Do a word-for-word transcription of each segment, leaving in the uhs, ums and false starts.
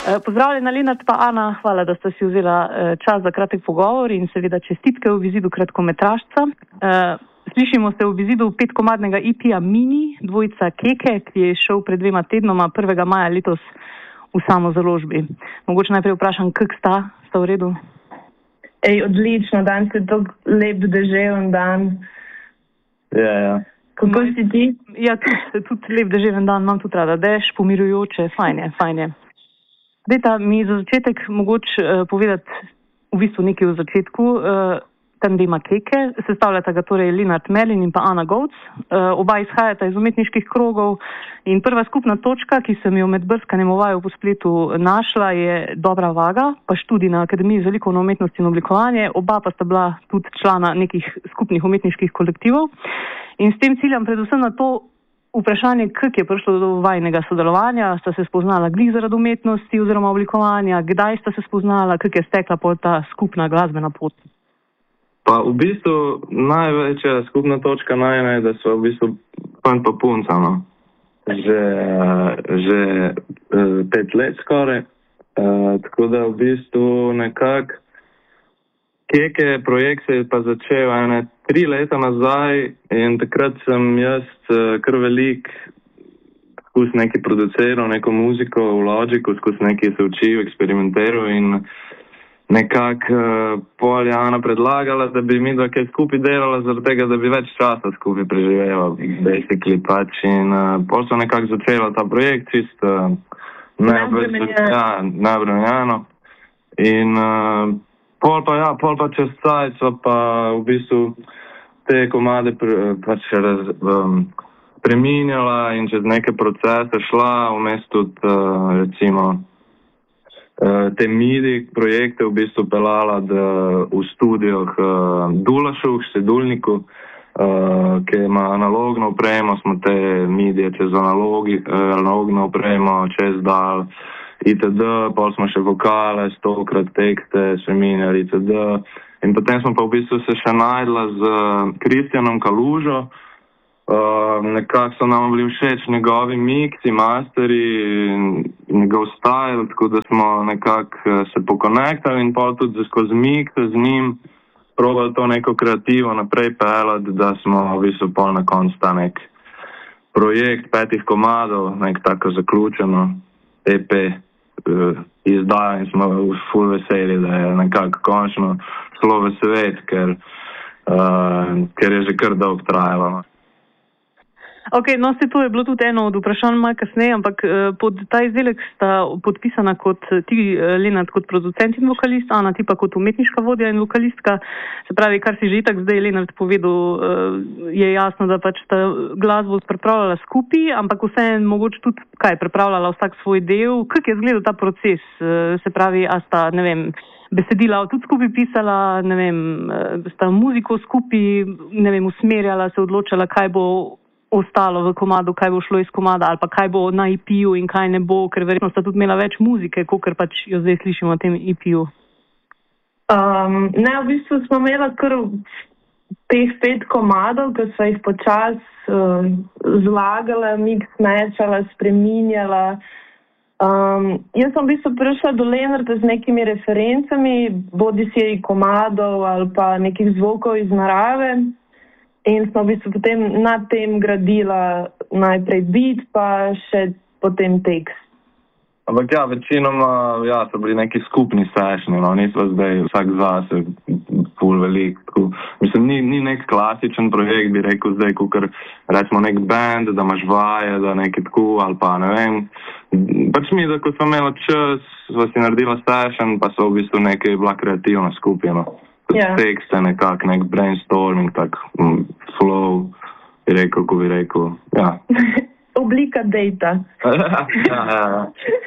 Pozdravljena Lenart pa Ana, hvala, da ste si vzela čas za kratek pogovor in seveda čestitke v vizidu kratkometražca. Slišimo se v vizidu petkomadnega E P-ja Mini, dvojica Keke, ki je šel pred dvema tednoma, prvega maja letos v samozaložbi. Mogoče najprej vprašam, kak sta, sta v redu? Ej, odlično, danes je tako lep deževen dan. Ja, ja. Kako si ti? Ja, tudi, tudi lep deževen dan, imam tudi rada dež, pomirujoče, fajn je, fajn je. Dajta mi za začetek mogoče uh, povedati v bistvu nekaj v začetku. Uh, Tandema Keke, sestavljata ga torej Lenart Merlin in pa Ana Govc. Uh, oba izhajata iz umetniških krogov in prva skupna točka, ki sem jo med brskanjem v vaju po spletu našla, je Dobra vaga, pa študij na Akademiji za likovno umetnost in oblikovanje. Oba pa sta bila tudi člana nekih skupnih umetniških kolektivov. In s tem ciljam predvsem na to vprašanje, kako je prišlo do vajnega sodelovanja, sta se spoznala glih zaradi umetnosti oziroma oblikovanja, kdaj sta se spoznala, kako je stekla pot ta skupna glasbena pot? Pa v bistvu največja skupna točka najna je, da so v bistvu pan pa punca, no. Že, že pet let skoraj. Uh, tako da v bistvu nekako Keke projekt se je pa začel ene tri leta nazaj in takrat sem jaz uh, kar velik skus nekaj produciral, neko muziko v Logiku, skus nekaj se učil, eksperimentiral in nekako uh, pol je Ana predlagala, da bi mi dva kaj skupaj delala zaradi tega, da bi več časa skupaj preživela, basically pač. In uh, pol so nekako začela ta projekt čist uh, neobremenjeno. In uh, pol pa ja, pol pa čez cajt so pa v bistvu te komade pr, pač raz, um, preminjala in čez neke procese šla, vmes tudi uh, recimo te midi projekte v bistvu pelala v studijoh uh, Dulašu, v Sedulniku, uh, ki ima analogno opremo, smo te midije čez analogi, uh, analogno opremo, čez dal itd. Pol smo še vokale, stokrat tekste, seminjar itd. In potem smo pa v bistvu se še najdla z Kristjanom Kalužo. Uh, nekako so nam bili všeč njegovi miksi, masteri, njegov style, tako da smo nekako se pokonektali in pol tudi skozi mikse z njim probali to neko kreativo naprej pelati, da smo v bistvu pol na koncu ta nek projekt petih komadov, nek tako zaključeno E P uh, izdali in smo ful veseli, da je nekako končno šlo v svet, ker, uh, ker je že kar dolgo trajalo. Ok, no se to je bilo tudi eno od vprašanj malo kasneje, ampak eh, pod ta izdelek sta podpisana kot ti, Lenart, kot producent in vokalist, Ana, ti pa kot umetniška vodja in vokalistka. Se pravi, kar si že itak zdaj Lenart povedal, eh, je jasno, da pač sta glasbo pripravljala skupaj, ampak vseeno mogoče tudi kaj, pripravljala vsak svoj del. Kako je izgledal ta proces? Eh, se pravi, a sta, ne vem, besedila tudi skupaj pisala, ne vem, sta muziko skupaj, ne vem, usmerjala, se odločala, kaj bo ostalo v komadu, kaj bo šlo iz komada ali pa kaj bo na E P-ju in kaj ne bo, ker verjetno sta tudi imela več muzike, kakor pač jo zdaj slišimo na tem E P-ju. Um, ne, v bistvu smo imela kar teh pet komadov, ki so jih počas uh, zlagala, mix mečala, spreminjala. Um, jaz sem v bistvu prišla do Lenarta z nekimi referencami, bodi si komadov ali pa nekih zvokov iz narave. In smo v bistvu potem nad tem gradila najprej beat, pa še potem tekst. Ampak ja, večinoma, ja, so bili neki skupni sešni, no, nismo zdaj vsak zase ful velik. Tako. Mislim, ni, ni nek klasičen projekt, bi rekel zdaj, kukor recimo nek band, da imaš vaje, da nekaj tako, ali pa ne vem. Pač mi, da ko smo imeli čas, sva si naredila sešen, pa so v bistvu nekaj bila kreativna skupina. Yeah. Tekste nekak, nek brainstorming, tak um, flow, bi rekel, ko bi rekel, ja. Oblika data. ja, ja, ja.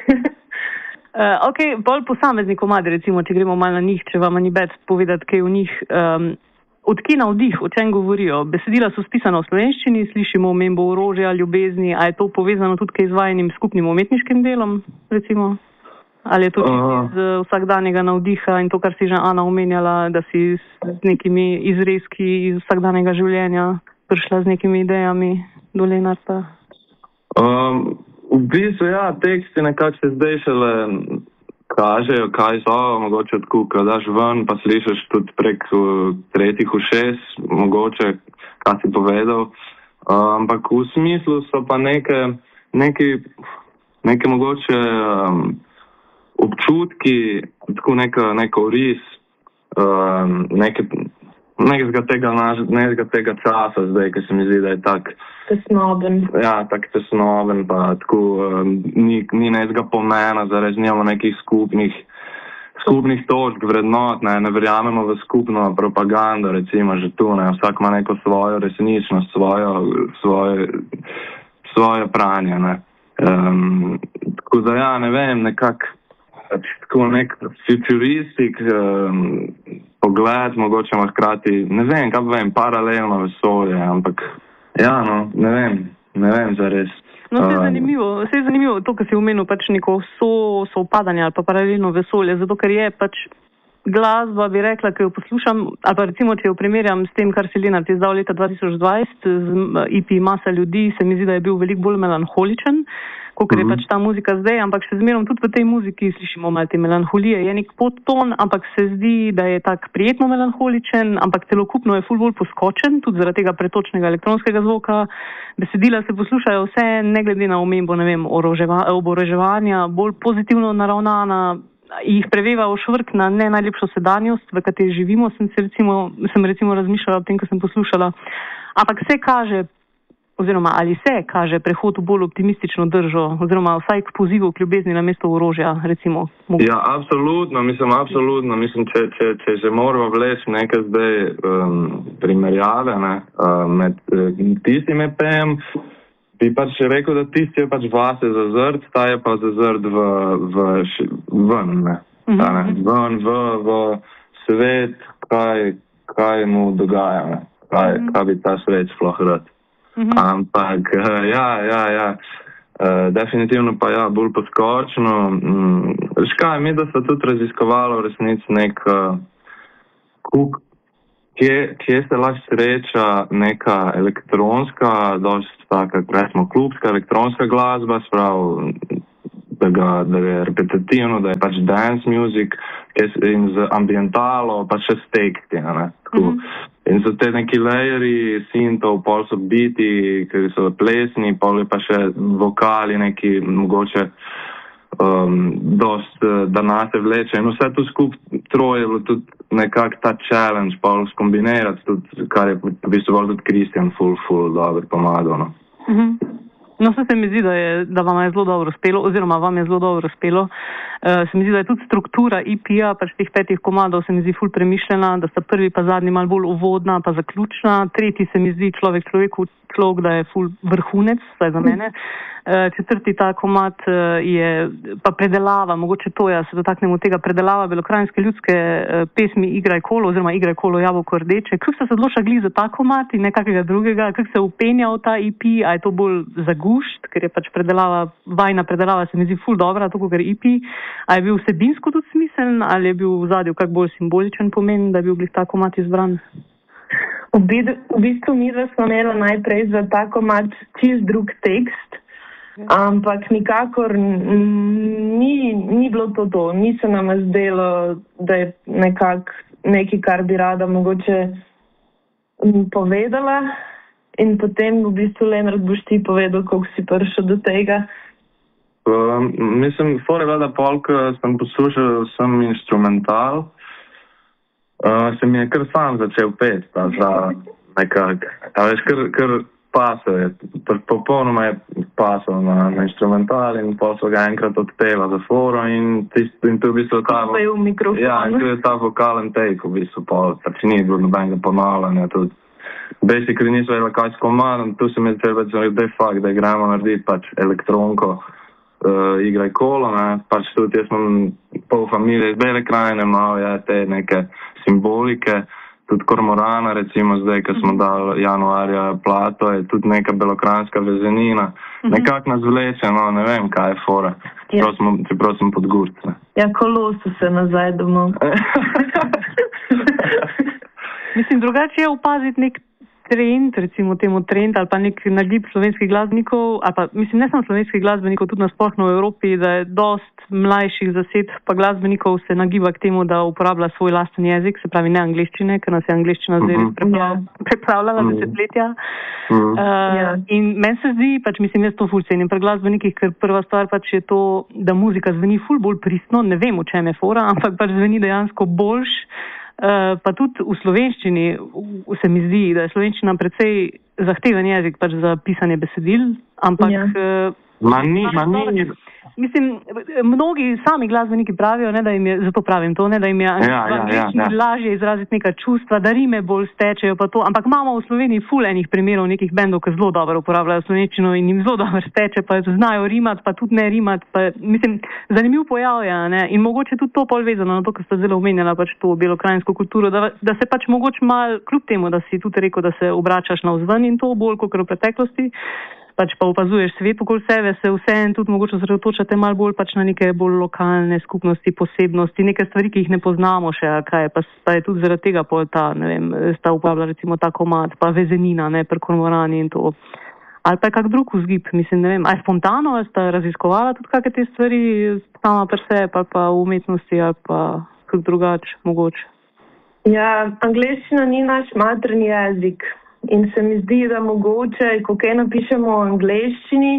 uh, ok, bolj posamezni komadi, recimo, če gremo malo na njih, če vam ni več povedati, kaj v njih, um, odkje navdih, o čem govorijo? Besedila so spisana v slovenščini, slišimo omembo orožja, ljubezni, a je to povezano tudi kaj z vajinim skupnim umetniškim delom, recimo? Ali je to uh, iz uh, vsakdanjega navdiha in to, kar si že Ana omenjala, da si z nekimi izrezki iz vsakdanjega življenja prišla z nekimi idejami do Lenarta? Um, v bistvu, ja, teksti nekako se zdaj šele kažejo, kaj so, mogoče tako, ko daš ven, pa slišiš tudi prek uh, tretjih ušes, mogoče, kaj si povedal. Uh, ampak v smislu so pa neke, neke, neke mogoče um, občutki, tako neka, neka oris, um, neke, nekega tega, nekega tega časa zdaj, ki se mi zdi, da je tak tesnoben. Ja, tak tesnoben, pa tako um, ni, ni nekega pomena, zaraz nimamo nekih skupnih, skupnih točk, vrednot, ne, ne verjamemo v skupno propagando, recimo že tu, ne, vsak ima neko svojo resničnost, svojo, svoje, svoje pranje, ne. Um, tako da ja, ne vem, nekak, tako nek futuristik um, pogled, mogoče ima hkrati, ne vem, kaj vem, paralelno vesolje, ampak ja, no, ne vem, ne vem zares. No, vse je zanimivo, vse je zanimivo to, kar si omenil, pač neko so, sovpadanje ali pa paralelno vesolje, zato ker je pač glasba, bi rekla, ki jo poslušam, ali pa recimo, če jo primerjam s tem, kar si Lenart izdal leta dva tisoč dvajset z E P Masa ljudi, se mi zdi, da je bil veliko bolj melanholičen, kot je pač ta muzika zdaj, ampak še zmerom tudi v tej muziki slišimo malo te melanholije. Je nek podton, ampak se zdi, da je tak prijetno melanholičen, ampak celokupno je ful bolj poskočen, tudi zaradi tega pretočnega elektronskega zvoka. Besedila se poslušajo vse, ne glede na omembo, ne vem, oboroževanja, bolj pozitivno naravnana, jih preveva ošvrk na ne najlepšo sedanjost, v kateri živimo, sem, se recimo, sem recimo razmišljala o tem, ko sem poslušala. Ampak se kaže, oziroma ali se kaže prehod v bolj optimistično držo, oziroma vsaj k pozivu k ljubezni na mesto orožja, recimo. Ja, absolutno, mislim, absolutno, mislim, če, če, če že moramo vleči nekaj zdaj um, primerjave, ne, uh, med uh, tistim E P-em, bi pač rekel, da tisti je pač vase zazrt, ta je pa zazrt v, v, ven, ne, uh-huh. ta, ne, ven, v, v svet, kaj, kaj mu dogaja, ne, kaj, uh-huh. kaj bi ta svet sploh rad. Mm-hmm. Ampak, ja, ja, ja, uh, definitivno pa ja, bolj poskočno. Mm, škaj, mi da so tudi raziskovali v resnici nek, uh, kuk, kje, kje se lahko sreča neka elektronska, dosti taka, recimo, klubska elektronska glasba, sprav, da, ga, da je repetitivno, da je pač dance music in z ambientalo, pa še s teksti, ne, tako. Mm-hmm. In so te neki lejeri, sintov, pol so biti, ki so plesni, pol je pa še vokali neki, mogoče um, dost, da nas se vleče. In vse to skup troje je bilo tudi nekak ta challenge, pol skombinirati tudi, kar je v bistvu bolj tudi Kristjan ful, ful dobro pomagal, no. Mhm. No, vse se mi zdi, da, je, da vam je zelo dobro uspelo, oziroma vam je zelo dobro uspelo. Uh, se mi zdi, da je tudi struktura E P-ja, pač teh petih komadov se mi zdi ful premišljena, da sta prvi pa zadnji malo bolj uvodna, pa zaključna. Tretji se mi zdi človek človeku človek, da je ful vrhunec, vsaj za mene. Uh, četrti ta komad uh, je pa predelava, mogoče to ja, se dotaknemo tega, predelava belokranjske ljudske uh, pesmi Igraj kolo, oziroma Igraj kolo jabolko rdeče. Kako ste se odločili glih za ta komad in nekakega drugega? Kako se upenja v ta E P? A je to bolj zagušt, ker je pač predelava, vajna predelava se mi zdi ful dobra, tako ker E P. A je bil vsebinsko tudi smiseln, ali je bil v zadju kak bolj simboličen pomen, da je bil glih ta komad izbran? V, bid, v bistvu mi smo imeli najprej za ta komad čist drug tekst, ampak nikakor ni, ni bilo to to. Ni se nam zdelo, da je nekak nekaj, kar bi rada mogoče povedala. In potem v bistvu, Lenart, boš ti povedal, koliko si prišel do tega. Um, mislim, fore vlada polk sem poslušal sem instrumental. Uh, se mi je kar sam začel pet, pa za nekak, a veš, kar, kar pasel je, popolnoma je pasel na, na instrumental in pol so ga enkrat odpela za foro in, tist, in to v bistvu ta, ja, in to je ta vokalen take v bistvu, pol, pač ni bilo nobenega ponavljanja, tudi basically niso vedela kaj s komadom, tu se mi je treba reči, da je fakt, da igramo narediti pač elektronko, uh, Igraj kolo, ne, pač tudi jaz imam pol familije iz Bele krajine, malo je te neke simbolike, tudi Kormorana, recimo zdaj, ko smo dali januarja plato, je tudi neka belokranjska vezenina. Mm-hmm. Nekako nas vleče, no, ne vem, kaj je fora. Čeprav smo, čeprav smo pod gurc, ne. Ja, kolo so se nazaj domov. Mislim, drugače je opaziti nek trend, recimo temu trend, ali pa nek nagib slovenskih glasbenikov, ali pa, mislim, ne samo slovenskih glasbenikov, tudi nasploh v Evropi, da je dost mlajših zasedb pa glasbenikov se nagiba k temu, da uporablja svoj lasten jezik, se pravi ne angleščine, ker nas je angleščina zdaj res prepravljala, prepravljala Mhm. desetletja. Mhm. Uh, Ja. In meni se zdi, pač mislim, jaz to ful cenim pri glasbenikih, ker prva stvar pač je to, da muzika zveni ful bolj pristno, ne vem, v čem je fora, ampak pač zveni dejansko boljš. Uh, pa tudi v slovenščini v- se mi zdi, da je slovenščina precej zahteven jezik pač za pisanje besedil, ampak Ja. uh, Ma ni, ma ni, mislim, mnogi sami glasbeniki pravijo, ne, da jim je, zato pravim to, ne, da jim je Ja, ja, v angleščini ja, ja. lažje izraziti neka čustva, da rime bolj stečejo pa to, ampak imamo v Sloveniji ful enih primerov nekih bendov, ki zelo dobro uporabljajo slovenščino in jim zelo dobro steče, pa znajo rimati, pa tudi ne rimati, pa mislim, zanimiv pojav je, ne, in mogoče tudi to pol vezano na to, kar ste zelo omenjala, pač to belokrajinsko kulturo, da, da se pač mogoče mal, kljub temu, da si tudi rekel, da se obračaš navzven in to bolj kot v preteklosti, pač pa opazuješ svet okoli sebe, se vseeno tudi mogoče osredotočate malo bolj pač na neke bolj lokalne skupnosti, posebnosti, neke stvari, ki jih ne poznamo še, a kaj, pa, pa je tudi zaradi tega pol ta, ne vem, sta uporabila recimo ta komad, pa vezenina, ne, pri kormorani in to. Ali pa je kak drug vzgib, mislim, ne vem, a je spontano, ali sta raziskovala tudi kakšne te stvari sama per se, pa pa v umetnosti, ali pa kak drugač, mogoče. Ja, angleščina ni naš materni jezik. In se mi zdi, da mogoče, ko kaj napišemo v angleščini,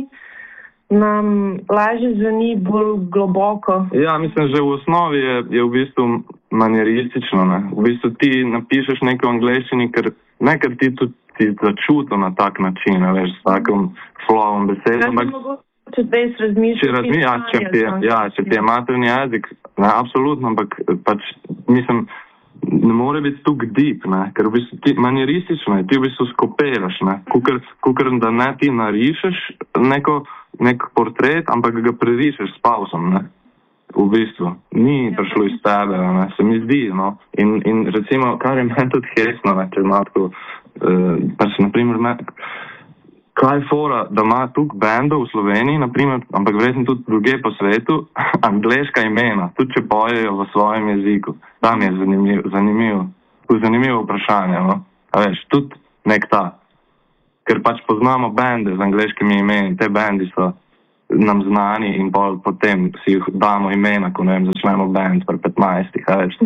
nam lažje zveni bolj globoko. Ja, mislim, že v osnovi je, je v bistvu manieristično, ne. V bistvu ti napišeš nekaj v angleščini, ker nekaj ti tudi ti začuto na tak način, ne veš, s takim flowom besed. Kaj ampak- bi mogoče zdaj razmišljati? Če razmi, ja, če ti je, ja, če ti je materni jezik, ne, absolutno, ampak pač, mislim, ne more biti tukaj deep, ne, ker v bistvu ti manieristično je, ti v bistvu skopiraš, ne, kukor, kukor da ne ti narišeš neko, nek portret, ampak ga prerišeš s pausom, ne, v bistvu. Ni prišlo iz tebe, ne, se mi zdi, no, in, in recimo, kar je meni tudi hecno, ne, če ima tako, uh, pač, naprimer, me, kaj je fora, da ima tukaj bendov v Sloveniji, naprimer, ampak verjetno tudi druge po svetu, angleška imena, tudi če pojejo v svojem jeziku. Tam je zanimivo, zanimivo, zanimivo vprašanje, no. A veš, tudi nek ta, ker pač poznamo bende z angleškimi imeni, te bendi so nam znani in pol, potem si jih damo imena, ko ne vem, začnemo bend pri petnajstih, a veš.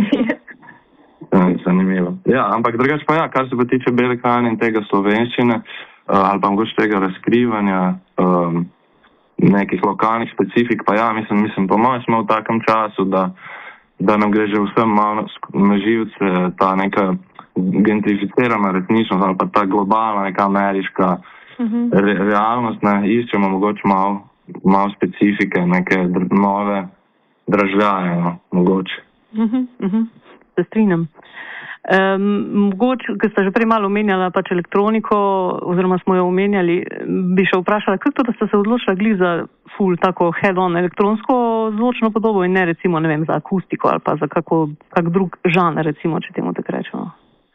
Zanimivo. Ja, ampak drugač pa ja, kar se pa tiče Bele krajine in tega slovenščine, uh, ali pa mogoče tega razkrivanja um, nekih lokalnih specifik, pa ja, mislim, mislim, po mojem smo v takem času, da, da nam gre že vsem malo na živce ta neka gentrificirana resničnost ali pa ta globalna, neka ameriška Mhm. re, realnost, ne, iščemo mogoče malo, malo specifike, neke dr nove dražljaje, no, mogoče. Mhm, mhm. Se strinjam. Um, mogoče, ker ste že prej malo omenjala pač elektroniko, oziroma smo jo omenjali, bi še vprašala, kako to, da ste se odločila glih za full tako head-on elektronsko zvočno podobo in ne recimo, ne vem, za akustiko ali pa za kako, kak drug žanr, recimo, če temu tako rečemo.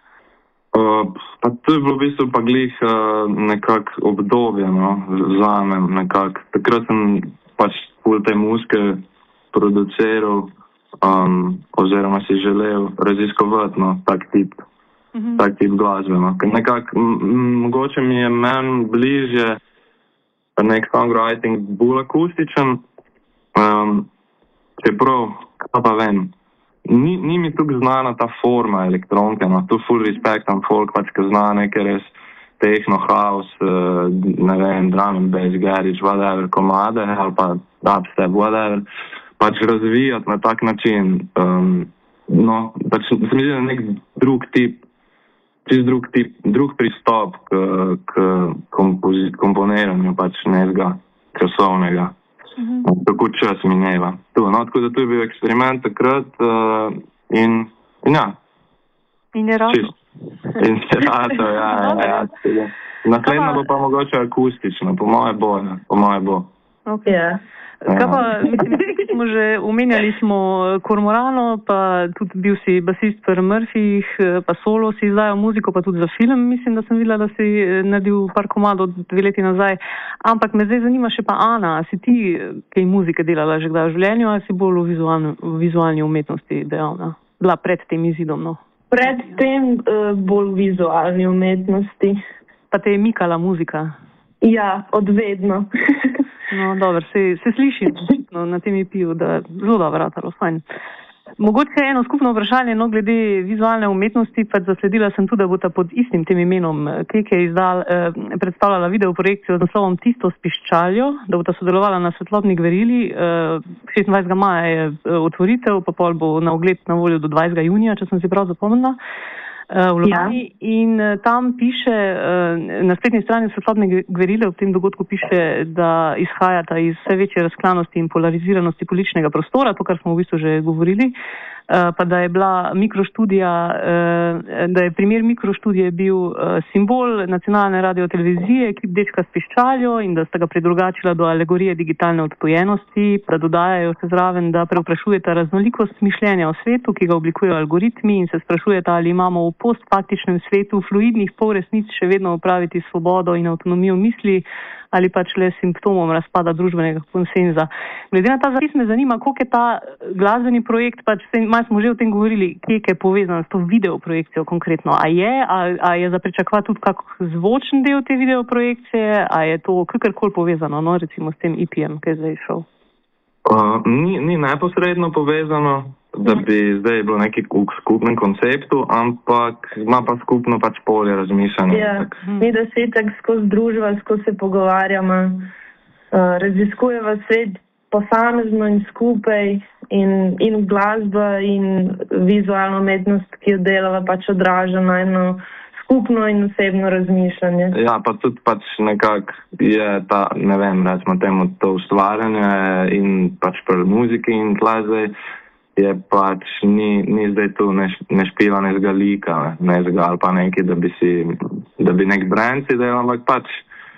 Uh, pa to je bilo v bistvu pa glih uh, nekak obdobje, no, zame nekak. Takrat sem pač pol te muzike produciral, um, oziroma si želel raziskovati, no, tak tip, Mhm. tak tip glasbe, no. Ker nekak, mogoče mi je meni bližje nek songwriting bolj akustičen, um, čeprav, kaj pa vem, Ni, ni mi tukaj znana ta forma elektronke, no, tu full respect on folk, pač, ki zna nekaj res techno, house, uh, ne vem, drum and bass, garage, whatever, komade, ali pa dubstep, whatever, pač razvijati na tak način, um, no, pač se mi zdi, da nek drug tip, čist drug tip, drug pristop k, k komponiranju, pač nekega časovnega. Mhm. Tako čas mineva. Tu, no, tako da tu je bil eksperiment takrat uh, in, in ja. In je rado. Čist. In se rado, ja, ja, ja. Naslednja bo pa mogoče akustična, po moje bo, ne, po moje bo. Okay. Ja. Kaj pa, mislim, smo že omenjali smo Kormorano, pa tudi bil si basist pri Murphyjih, pa solo si izdajal muziko, pa tudi za film, mislim, da sem videla, da si naredil par komadov dve leti nazaj. Ampak me zdaj zanima še pa Ana, si ti kaj muzike delala že kdaj v življenju, ali si bolj v vizualni, v vizualni umetnosti dejavna? Bila pred tem izidom, no? Pred tem uh, bolj vizualni umetnosti. Pa te je mikala muzika? Ja, odvedno. No, dobro, se, se sliši no, na tem E P-ju, da je zelo dobro ratalo, fajn. Mogoče eno skupno vprašanje, no, glede vizualne umetnosti, pa zasledila sem tudi, da bo ta pod istim tem imenom Keke izdal, eh, predstavljala videoprojekcijo z naslovom Tisto s piščaljo, da bo ta sodelovala na Svetlobni gverili. Eh, šestindvajsetega maja je otvoritev, pa pol bo na ogled na voljo do dvajsetega junija, če sem si prav zapomnila. V Ljubljani ja. In tam piše, na spletni strani Svetlobne gverile ob tem dogodku piše, da izhajata iz vse večje razklanosti in polariziranosti političnega prostora, to, kar smo v bistvu že govorili, pa da je bila mikroštudija, da je primer mikroštudije bil simbol nacionalne radiotelevizije, kip dečka s piščaljo in da sta ga predrugačila do alegorije digitalne odpojenosti, pa dodajajo se zraven, da preoprašujeta raznolikost mišljenja o svetu, ki ga oblikujejo algoritmi in se sprašujeta, ali imamo v postfaktičnem svetu fluidnih polresnic še vedno upraviti svobodo in avtonomijo misli ali pač le simptomom razpada družbenega konsenza. Glede na ta zapis me zanima, koliko je ta glasbeni projekt, pač malo smo že o tem govorili, kje je povezan s to videoprojekcijo konkretno. A je, a, a je za pričakovati tudi kak zvočen del te videoprojekcije, a je to kakorkoli povezano, no, recimo s tem E P-jem, ki je zdaj šel? Uh, ni, ni neposredno povezano, da bi zdaj bilo neki skupnem konceptu, ampak ima pa skupno pač polje razmišljanja. Ja, mi da se tak skozi družba, skozi se pogovarjamo, uh, raziskujeva svet posamezno in skupaj in, in glasba in vizualna umetnost, ki jo delava, pač odraža na eno skupno in osebno razmišljanje. Ja, pa tudi pač nekako je ta, ne vem, recimo temu to ustvarjanje in pač pri muziki in tle zdaj je pač ni, ni zdaj tu ne, ne špiva nezga lika, ne zga ali pa nekaj, da bi si, da bi nek brand si delal, ampak pač,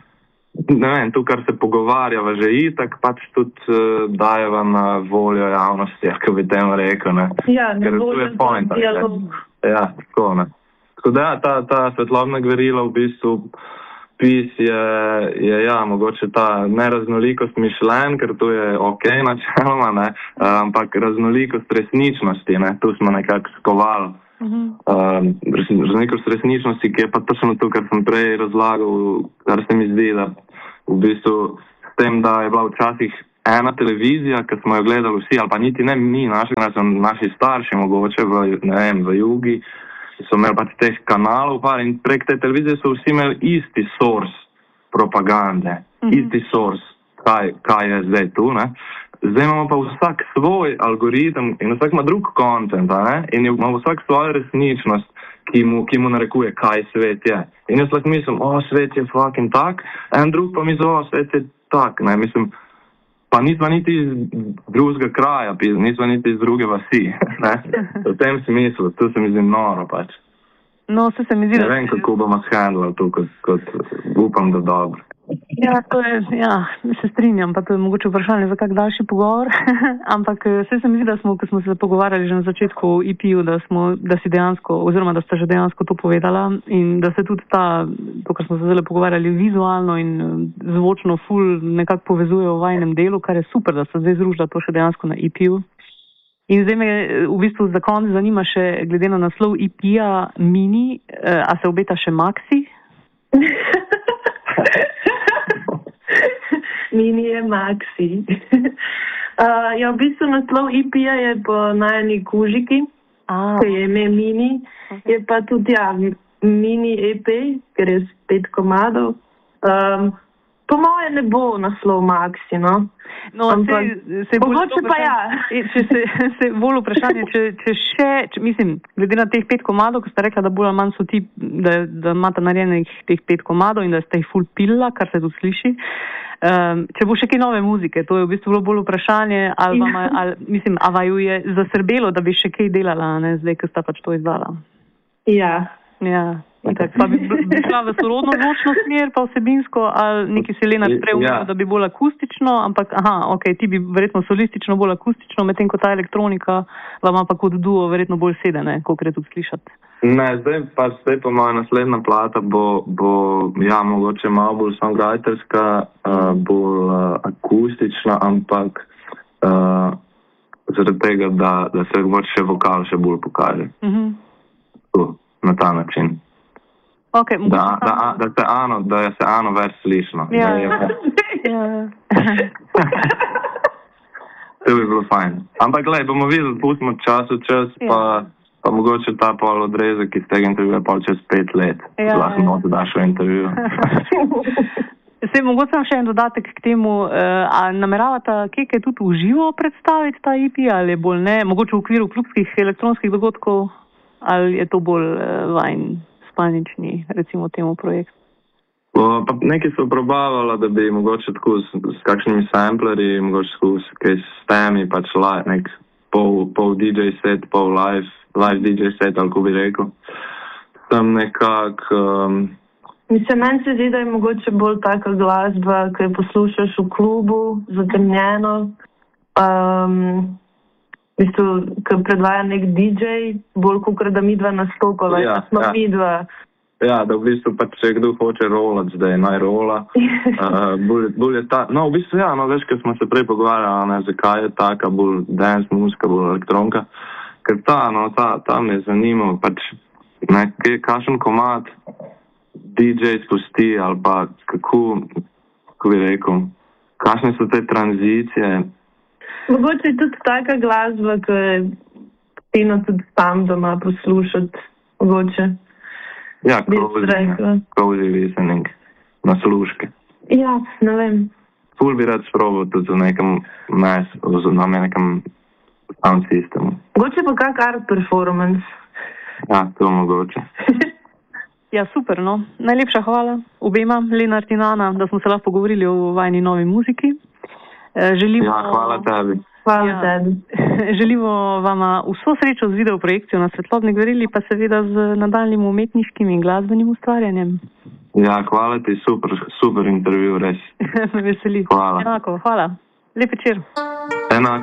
ne vem, tu, kar se pogovarjava že itak, pač tudi uh, dajeva na voljo javnosti, ako bi temu rekel, ne. Ja, ne voljo za dialog. Ja, tako, ne. Tako da, ta, ta Svetlobna gverila v bistvu pis je, je ja, mogoče ta neraznolikost mišljenj, ker to je ok načeloma, ne, ampak raznolikost resničnosti, ne, tu smo nekako skovali. Uh-huh. Um, raznolikost resničnosti, ki je pa točno to, kar sem prej razlagal, kar se mi zdi, da v bistvu s tem, da je bila včasih ena televizija, ki smo jo gledali vsi, ali pa niti ne mi, naši, naši starši, mogoče v, ne vem, v Jugi, so imeli pač teh kanalov par in prek te televizije so vsi imeli isti source propagande, mm-hmm. isti source, kaj, kaj je zdaj tu, ne. Zdaj imamo pa vsak svoj algoritem in vsak ima drug content, ne, in ima vsak svojo resničnost, ki mu, ki mu narekuje, kaj svet je. In jaz lahko mislim, o, svet je fucking tak, en drug pa misli, o, svet je tak, ne, mislim, pa nismo niti iz drugega kraja, nismo niti iz druge vasi, ne, v tem smislu, tu se mi zdi noro pač. No, se se mi zdi, ne vem, kako bomo shandlali tu, kot, kot upam, da dobro. Ja, to je, ja, se strinjam, pa to je mogoče vprašanje za kak daljši pogovor, ampak se se mi zdi, da smo, ko smo se pogovarjali že na začetku E P-ju, da smo, da si dejansko, oziroma da sta že dejansko to povedala in da se tudi ta, to, kar smo se zdaj pogovarjali, vizualno in zvočno ful nekako povezuje v vajnem delu, kar je super, da sta zdaj združila to še dejansko na E P-ju. In zdaj me v bistvu za konec zanima še, glede na naslov E P-ja Mini, a se obeta še Maxi? Mini je Maxi. uh, ja, v bistvu naslov E P-ja je po najeni kužiki, ah. ki je ime Mini. Okay. Je pa tudi, ja, Mini E P, ker je pet komadov. Um, po moje ne bo naslov Maxi, no. No, ampak, se, se mogoče pa ja. Če se, se bolj vprašanje, če, če še, če, mislim, glede na teh pet komadov, ko ste rekla, da bolj ali manj so ti, da, da imate narejenih teh pet komadov in da ste jih ful pila, kar se tudi sliši. Um, če bo še kaj nove muzike, to je v bistvu bilo bolj vprašanje, ali, vam, ali mislim, a vaju je zasrbelo, da bi še kaj delala, ne, zdaj, ko sta pač to izdala? Ja. Ja. Tak, pa bi, bi šla v sorodno zvočno smer, pa vsebinsko, ali neki se Lena preumil, ja. Da bi bolj akustično, ampak aha, ok, ti bi verjetno solistično bolj akustično, medtem ko ta elektronika vam pa kot duo verjetno bolj sedene, koliko je tudi slišati. Ne, zdaj pa, zdaj pa moja naslednja plata bo, bo ja, mogoče malo bolj songwriterska, uh, bolj uh, akustična, ampak uh, zaradi tega, da, da se še vokal še bolj pokaže. Uh-huh. Tu, na ta način. Okay, da, da, da, se ano, da je se ano več slišno. Ja, da je, Ja. To bi bilo fajn. Ampak gledaj, bomo videli, pustimo času čas, Ja. pa, pa mogoče ta pol odrezek iz tega intervjuja pol čez pet let. Ja, Lahko ja. noto daš v intervju. Sej, mogoče sam še en dodatek k temu, uh, a nameravata Keke tudi v živo predstaviti ta E P ali bolj ne, mogoče v okviru klubskih elektronskih dogodkov, ali je to bolj uh, vajn spalnični, recimo temu projektu? O, pa nekaj so probavala, da bi mogoče tako s, s kakšnimi samplerji, mogoče tako s, kaj s temi, pač live, nek pol, pol D J set, pol live, live D J set, ali ko bi rekel. Tam nekak... Um, Mislim, meni se zdi, da je mogoče bolj taka glasba, ki jo poslušaš v klubu, zatemnjeno. Um, v bistvu, ki predvaja nek D J, bolj kot da midva nastopala, Ja, ja, smo ja. midva. Ja, da v bistvu pač, če kdo hoče rolati, zdaj naj rola. Uh, bolj, bolj je ta, no, v bistvu ja, no, veš, ker smo se prej pogovarjali, ne, zakaj je taka bolj dance muzika, bolj elektronka. Ker ta, no, ta, ta me zanima, pač, ne, kakšen komad D J spusti, ali pa kako, kako bi rekel, kakšne so te tranzicije. Mogoče je tudi taka glasba, ki je fino tudi sam doma poslušati, mogoče. Ja, Bi cozy, rekla. ne, cozy listening, na sluške. Ja, ne vem. Ful bi rad sprobal tudi v nekem mes, oziroma na nekem sound sistemu. Mogoče pa kak art performance. Ja, to mogoče. Ja, super, no. Najlepša hvala obema, Lenart in Ana, da smo se lahko pogovorili o vajni novi muziki. E, želimo, Ja, hvala tebi. Hvala Ja. tebi. Želimo vama vso srečo z video projekcijo na Svetlobni gverili, pa seveda z nadaljnim umetniškim in glasbenim ustvarjanjem. Ja, hvala ti, super, super intervju, res. Me veseli. Hvala. Enako, hvala. Lep večer. Enako.